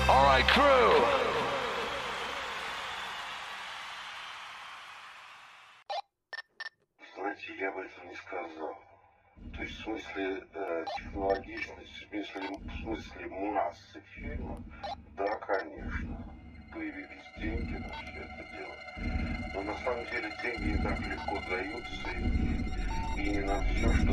All right, crew. Знаете, я бы этого не сказал. То есть в смысле технологичности, в смысле массы фильмов, да, конечно, появились деньги на все это дело. Но на самом деле деньги не так легко даются, и не на все, что